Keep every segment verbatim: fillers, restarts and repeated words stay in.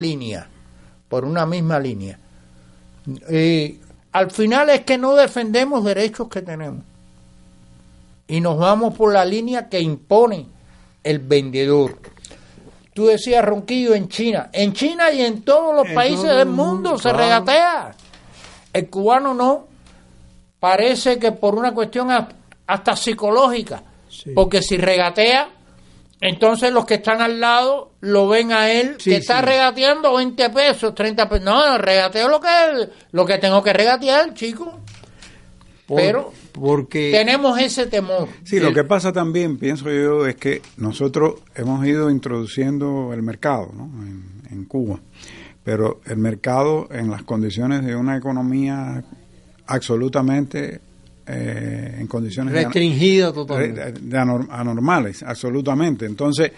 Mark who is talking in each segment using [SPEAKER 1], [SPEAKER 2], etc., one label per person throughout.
[SPEAKER 1] línea, por una misma línea. Eh, al final es que no defendemos derechos que tenemos y nos vamos por la línea que impone el vendedor. Tú decías, Ronquillo, en China. En China y en todos los en países todo del mundo, mundo se claro. regatea. El cubano no. Parece que por una cuestión hasta psicológica. Sí. Porque si regatea, entonces los que están al lado lo ven a él sí, que está sí. regateando veinte pesos, treinta pesos. No, regateo lo que lo que tengo que regatear, chico. Por, Pero porque tenemos ese temor.
[SPEAKER 2] Sí, el, lo que pasa también, pienso yo, es que nosotros hemos ido introduciendo el mercado, ¿no? en, en Cuba. Pero el mercado en las condiciones de una economía absolutamente eh, en condiciones
[SPEAKER 1] restringida de, totalmente
[SPEAKER 2] de, de anor, anormales, absolutamente. Entonces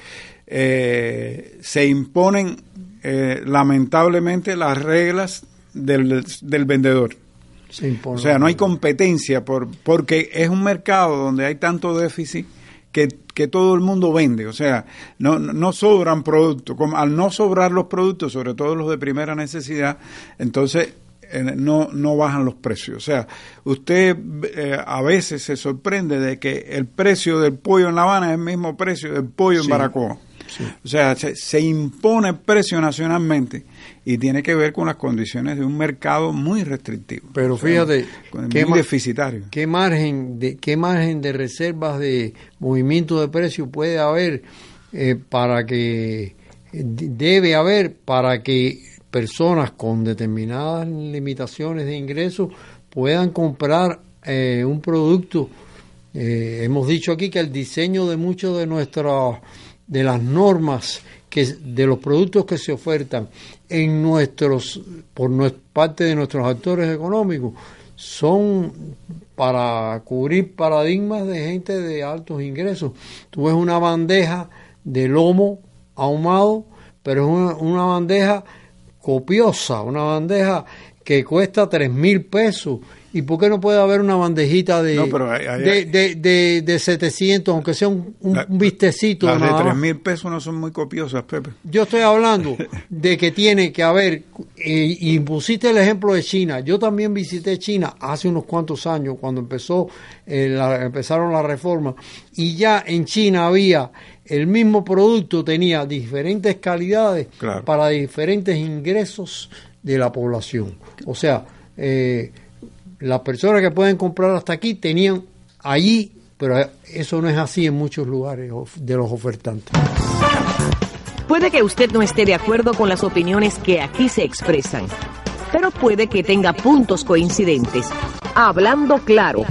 [SPEAKER 2] eh, se imponen eh, lamentablemente las reglas del, del vendedor. Se impone. O sea, no hay competencia por porque es un mercado donde hay tanto déficit que, que todo el mundo vende. O sea, no, no sobran productos. Como al no sobrar los productos, sobre todo los de primera necesidad, entonces no no bajan los precios. O sea, usted eh, a veces se sorprende de que el precio del pollo en La Habana es el mismo precio del pollo sí, en Baracoa. Sí. O sea, se, se impone el precio nacionalmente y tiene que ver con las condiciones de un mercado muy restrictivo.
[SPEAKER 3] Pero fíjate,
[SPEAKER 2] o sea,
[SPEAKER 3] qué
[SPEAKER 2] muy deficitario.
[SPEAKER 3] ¿Qué margen de qué margen de reservas de movimiento de precio puede haber eh, para que debe haber para que personas con determinadas limitaciones de ingresos puedan comprar eh, un producto? Eh, hemos dicho aquí que el diseño de muchos de nuestras de las normas que de los productos que se ofertan en nuestros por nuestra, parte de nuestros actores económicos son para cubrir paradigmas de gente de altos ingresos. Tú ves una bandeja de lomo ahumado, pero es una, una bandeja copiosa, una bandeja que cuesta tres mil pesos. ¿Y por qué no puede haber una bandejita de, no, pero hay, hay, de, de, de, de setecientos, aunque sea un, un, la, un vistecito?
[SPEAKER 2] Las de tres mil pesos no son muy copiosas, Pepe.
[SPEAKER 3] Yo estoy hablando de que tiene que haber, eh, y pusiste el ejemplo de China. Yo también visité China hace unos cuantos años, cuando empezó eh, la, empezaron las reformas, y ya en China había el mismo producto, tenía diferentes calidades claro. para diferentes ingresos de la población. O sea, eh, las personas que pueden comprar hasta aquí tenían allí, pero eso no es así en muchos lugares de los ofertantes.
[SPEAKER 4] Puede que usted no esté de acuerdo con las opiniones que aquí se expresan, pero puede que tenga puntos coincidentes. Hablando claro.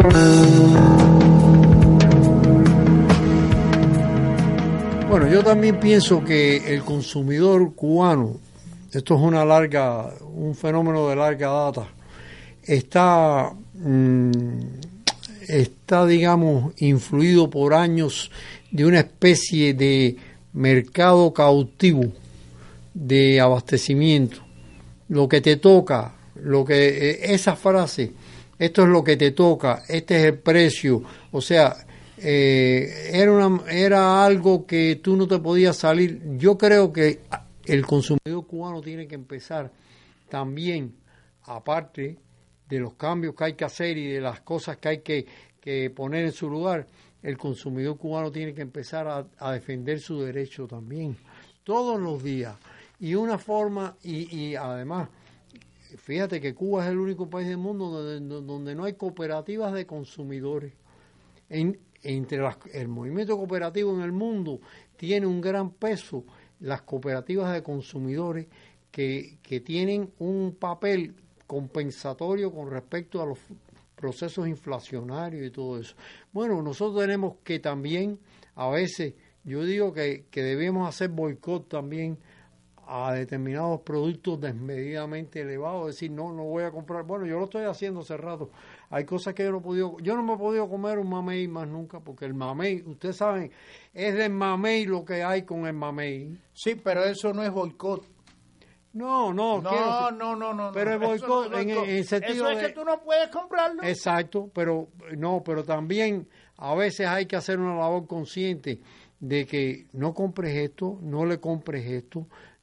[SPEAKER 3] Bueno, yo también pienso que el consumidor cubano, esto es una larga, un fenómeno de larga data, está, mmm, está, digamos, influido por años de una especie de mercado cautivo de abastecimiento. Lo que te toca, lo que esa frase, esto es lo que te toca, este es el precio, o sea, eh, era una, era algo que tú no te podías salir. Yo creo que el consumidor cubano tiene que empezar también, aparte de los cambios que hay que hacer y de las cosas que hay que, que poner en su lugar, el consumidor cubano tiene que empezar a, a defender su derecho también, todos los días. Y una forma, y, y además, fíjate que Cuba es el único país del mundo donde, donde no hay cooperativas de consumidores. En, entre las, el movimiento cooperativo en el mundo tiene un gran peso las cooperativas de consumidores que, que tienen un papel compensatorio con respecto a los procesos inflacionarios y todo eso. Bueno, nosotros tenemos que también, a veces, yo digo que, que debemos hacer boicot también a determinados productos desmedidamente elevados, decir, no, no voy a comprar. Bueno, yo lo estoy haciendo hace rato. Hay cosas que yo no he podido, yo no me he podido comer un mamey más nunca, porque el mamey, ustedes saben, es del mamey lo que hay con el mamey.
[SPEAKER 1] Sí, pero eso no es boicot.
[SPEAKER 3] No, no,
[SPEAKER 1] no,
[SPEAKER 3] quiero,
[SPEAKER 1] no, no, no.
[SPEAKER 3] Pero el boicot, no en, en el sentido
[SPEAKER 1] eso es
[SPEAKER 3] de,
[SPEAKER 1] que tú no puedes comprarlo.
[SPEAKER 3] Exacto, pero no, pero también a veces hay que hacer una labor consciente de que no compres esto, no le compres esto,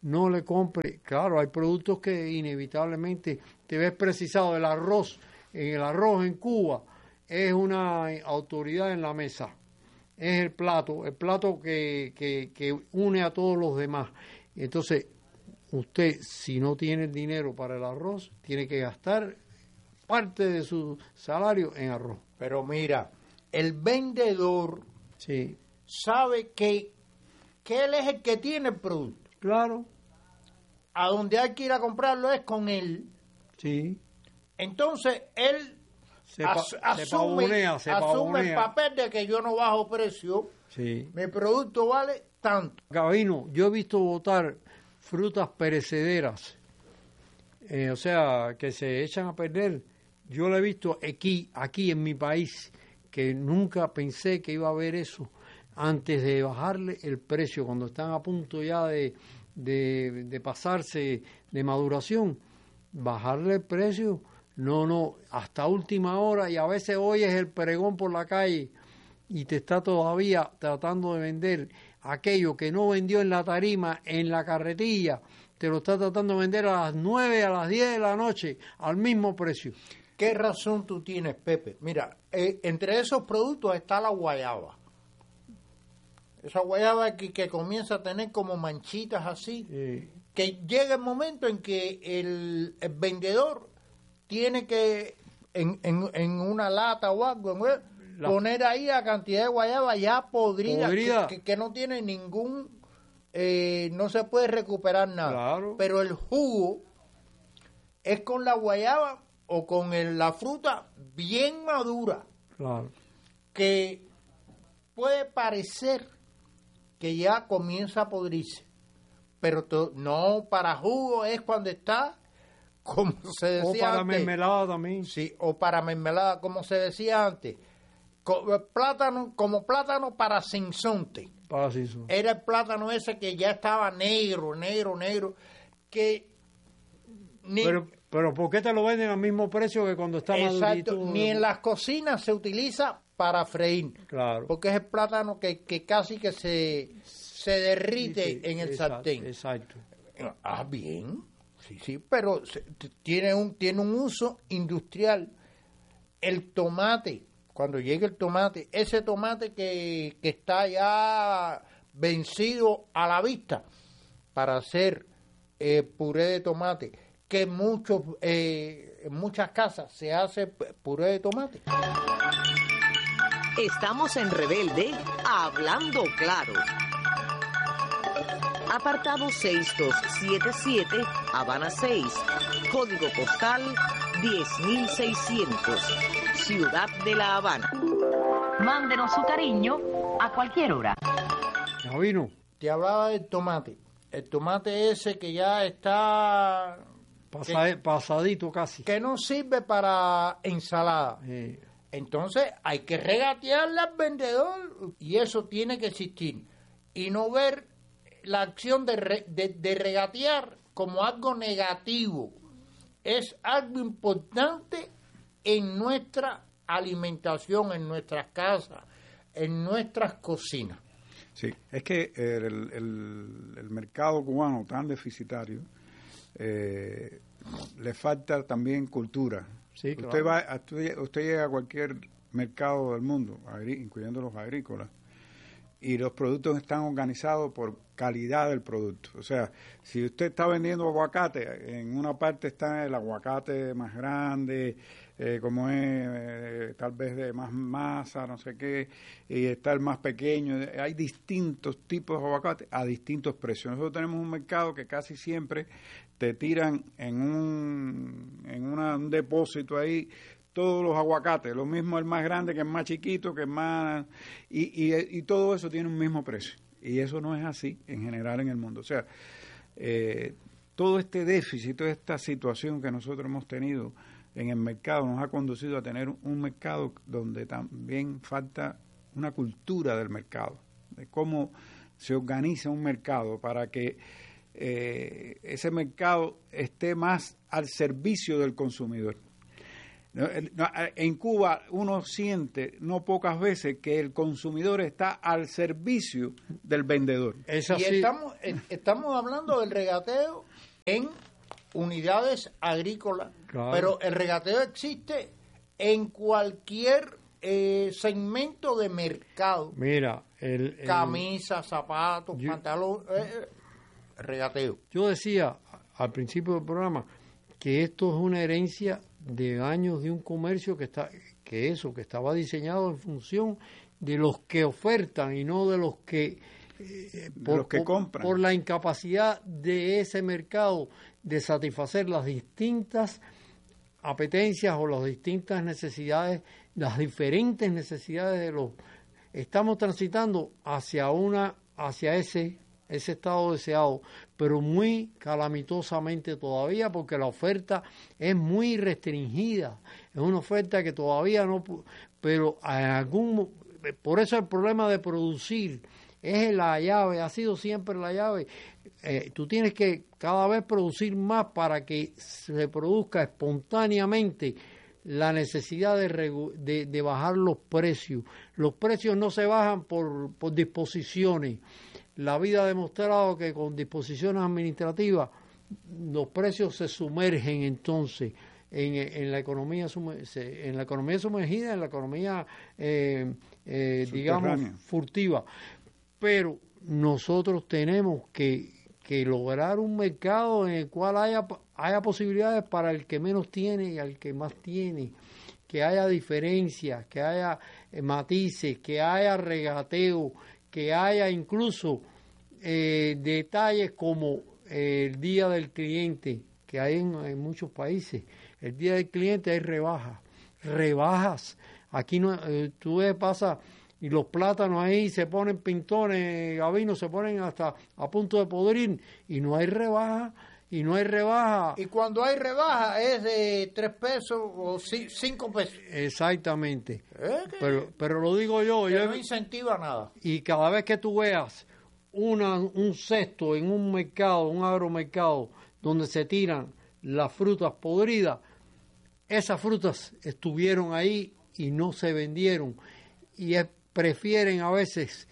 [SPEAKER 3] no le compre. Claro, hay productos que inevitablemente te ves precisado. El arroz, el arroz en Cuba es una autoridad en la mesa. Es el plato, el plato que, que, que une a todos los demás. Entonces, usted, si no tiene el dinero para el arroz, tiene que gastar parte de su salario en arroz.
[SPEAKER 1] Pero mira, el vendedor
[SPEAKER 3] sí.
[SPEAKER 1] sabe que, que él es el que tiene el producto.
[SPEAKER 3] Claro.
[SPEAKER 1] A donde hay que ir a comprarlo es con él.
[SPEAKER 3] Sí.
[SPEAKER 1] Entonces, él
[SPEAKER 3] se pa,
[SPEAKER 1] as,
[SPEAKER 3] se
[SPEAKER 1] asume,
[SPEAKER 3] pavonea, se
[SPEAKER 1] asume
[SPEAKER 3] pavonea.
[SPEAKER 1] el papel de que yo no bajo precio.
[SPEAKER 3] Sí.
[SPEAKER 1] Mi producto vale tanto.
[SPEAKER 3] Gabino, yo he visto botar frutas perecederas, eh, o sea, que se echan a perder. Yo lo he visto aquí, aquí en mi país, que nunca pensé que iba a haber eso. Antes de bajarle el precio, cuando están a punto ya de, de, de pasarse de maduración, bajarle el precio, no, no, hasta última hora, y a veces oyes el pregón por la calle y te está todavía tratando de vender aquello que no vendió en la tarima, en la carretilla, te lo está tratando de vender a las nueve, a las diez de la noche, al mismo precio.
[SPEAKER 1] ¿Qué razón tú tienes, Pepe? Mira, eh, entre esos productos está la guayaba. Esa guayaba que, que comienza a tener como manchitas así,
[SPEAKER 3] Sí.
[SPEAKER 1] que llega el momento en que el, el vendedor tiene que, en, en, en una lata o algo, en, la, poner ahí la cantidad de guayaba ya podrida,
[SPEAKER 3] podrida.
[SPEAKER 1] Que, que, que no tiene ningún, eh, no se puede recuperar nada.
[SPEAKER 3] Claro.
[SPEAKER 1] Pero el jugo es con la guayaba o con el, la fruta bien madura,
[SPEAKER 3] Claro.
[SPEAKER 1] que puede parecer que ya comienza a podrirse, pero to, no, para jugo es cuando está, como se decía antes.
[SPEAKER 3] O para antes, mermelada también.
[SPEAKER 1] Sí, o para mermelada, como se decía antes. Co, plátano, como plátano para sinsonte.
[SPEAKER 3] Para sinsonte.
[SPEAKER 1] Era el plátano ese que ya estaba negro, negro, negro, que... Ni,
[SPEAKER 3] pero, pero ¿por qué te lo venden al mismo precio que cuando está madurito?
[SPEAKER 1] Exacto, ni en las cocinas se utiliza para freír.
[SPEAKER 3] Claro.
[SPEAKER 1] Porque es el plátano que, que casi que se, se derrite sí, sí, en el
[SPEAKER 3] exacto,
[SPEAKER 1] sartén.
[SPEAKER 3] Exacto.
[SPEAKER 1] Ah, bien. Sí, sí, pero se, tiene un tiene un uso industrial. El tomate, cuando llegue el tomate, ese tomate que, que está ya vencido a la vista para hacer eh, puré de tomate, que muchos eh, en muchas casas se hace puré de tomate.
[SPEAKER 4] Estamos en Rebelde, hablando claro. Apartado seis dos siete siete, Habana seis, código postal diez mil seiscientos, Ciudad de La Habana. Mándenos su cariño a cualquier hora.
[SPEAKER 3] Gabino,
[SPEAKER 1] te hablaba del tomate. El tomate ese que ya está...
[SPEAKER 3] Pasa, que, pasadito casi.
[SPEAKER 1] Que no sirve para ensalada.
[SPEAKER 3] Sí.
[SPEAKER 1] Entonces hay que regatearle al vendedor y eso tiene que existir. Y no ver la acción de, re, de, de regatear como algo negativo. Es algo importante en nuestra alimentación, en nuestras casas, en nuestras cocinas.
[SPEAKER 2] Sí, es que el, el, el mercado cubano tan deficitario, eh, le falta también cultura.
[SPEAKER 3] Sí,
[SPEAKER 2] usted
[SPEAKER 3] claro.
[SPEAKER 2] va, usted, usted llega a cualquier mercado del mundo, incluyendo los agrícolas, y los productos están organizados por calidad del producto. O sea, si usted está vendiendo aguacate, en una parte está el aguacate más grande, eh, como es eh, tal vez de más masa, no sé qué, y está el más pequeño. Hay distintos tipos de aguacate a distintos precios. Nosotros tenemos un mercado que casi siempre te tiran en un, en una, un depósito ahí todos los aguacates, lo mismo el más grande que el más chiquito, que el más... Y, y, y todo eso tiene un mismo precio. Y eso no es así en general en el mundo. O sea, eh, todo este déficit, toda esta situación que nosotros hemos tenido en el mercado nos ha conducido a tener un mercado donde también falta una cultura del mercado, de cómo se organiza un mercado para que eh, ese mercado esté más al servicio del consumidor. En Cuba uno siente, no pocas veces, que el consumidor está al servicio del vendedor.
[SPEAKER 1] Es así. Y estamos, estamos hablando del regateo en unidades agrícolas, claro. Pero el regateo existe en cualquier eh, segmento de mercado.
[SPEAKER 3] Mira, el, el
[SPEAKER 1] camisa, zapatos, pantalones, eh, regateo.
[SPEAKER 3] Yo decía al principio del programa que esto es una herencia de años de un comercio que está, que eso, que estaba diseñado en función de los que ofertan y no de los que eh, por,
[SPEAKER 2] los que
[SPEAKER 3] por,
[SPEAKER 2] compran.
[SPEAKER 3] Por la incapacidad de ese mercado de satisfacer las distintas apetencias o las distintas necesidades, las diferentes necesidades de los. Estamos transitando hacia una, hacia ese ese estado deseado, pero muy calamitosamente todavía, porque la oferta es muy restringida, es una oferta que todavía no, pero en algún, por eso el problema de producir es la llave, ha sido siempre la llave. Eh, tú tienes que cada vez producir más para que se produzca espontáneamente la necesidad de, de, de bajar los precios. Los precios no se bajan por, por disposiciones. La vida ha demostrado que con disposiciones administrativas los precios se sumergen entonces en, en la economía en la economía sumergida, en la economía eh, eh, digamos furtiva. Pero nosotros tenemos que, que lograr un mercado en el cual haya, haya posibilidades para el que menos tiene y al que más tiene, que haya diferencias, que haya eh, matices, que haya regateo, que haya incluso eh, detalles como eh, el día del cliente, que hay en, en muchos países. El día del cliente hay rebajas, rebajas. Aquí no, eh, tú ves, pasa, y los plátanos ahí se ponen pintones, gavinos, se ponen hasta a punto de podrir, y no hay rebaja. Y no hay rebaja.
[SPEAKER 1] Y cuando hay rebaja es de tres pesos o cinco pesos.
[SPEAKER 3] Exactamente. ¿Eh? Pero pero lo digo yo.
[SPEAKER 1] Que
[SPEAKER 3] yo
[SPEAKER 1] no incentiva nada.
[SPEAKER 3] Y cada vez que tú veas una, un cesto en un mercado, un agromercado, donde se tiran las frutas podridas, esas frutas estuvieron ahí y no se vendieron. Y es, prefieren a veces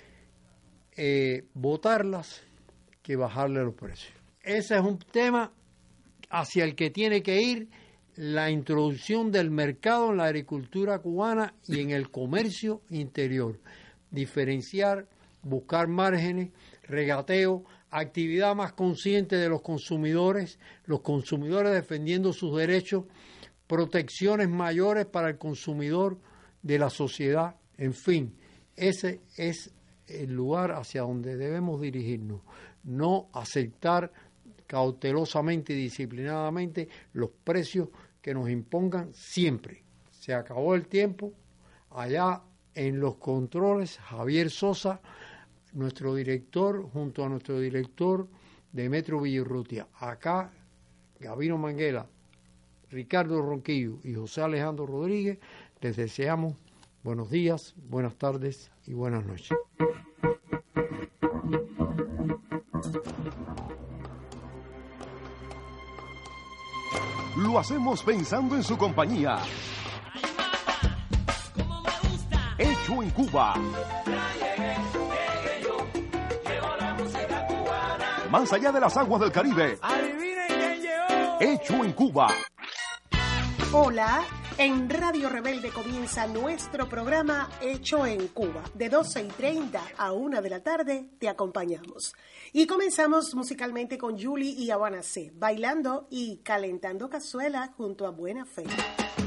[SPEAKER 3] eh, botarlas que bajarle los precios. Ese es un tema hacia el que tiene que ir la introducción del mercado en la agricultura cubana y en el comercio interior. Diferenciar, buscar márgenes, regateo, actividad más consciente de los consumidores, los consumidores defendiendo sus derechos, protecciones mayores para el consumidor de la sociedad, en fin, ese es el lugar hacia donde debemos dirigirnos, no aceptar cautelosamente y disciplinadamente los precios que nos impongan siempre. Se acabó el tiempo. Allá en los controles, Javier Sosa, nuestro director, junto a nuestro director Demetrio Villarrutia. Acá, Gabino Manguela, Ricardo Ronquillo y José Alejandro Rodríguez, les deseamos buenos días, buenas tardes y buenas noches.
[SPEAKER 5] Lo hacemos pensando en su compañía.
[SPEAKER 6] Ay, mamá, cómo me gusta.
[SPEAKER 5] Hecho en Cuba.
[SPEAKER 6] Ya llegué, llegué yo. Llevo la música cubana.
[SPEAKER 5] Más allá de las aguas del Caribe.
[SPEAKER 6] Adivinen quién llegó.
[SPEAKER 5] Hecho en Cuba.
[SPEAKER 7] Hola. En Radio Rebelde comienza nuestro programa Hecho en Cuba. De doce y treinta a una de la tarde te acompañamos. Y comenzamos musicalmente con Julie y Habana C, bailando y calentando cazuela junto a Buena Fe.